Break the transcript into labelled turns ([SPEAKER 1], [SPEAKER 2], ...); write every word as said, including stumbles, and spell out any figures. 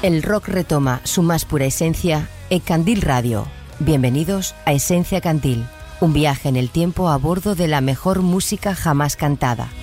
[SPEAKER 1] El rock retoma su más pura esencia en Candil Radio. Bienvenidos a Esencia Candil, un viaje en el tiempo a bordo de la mejor música jamás cantada.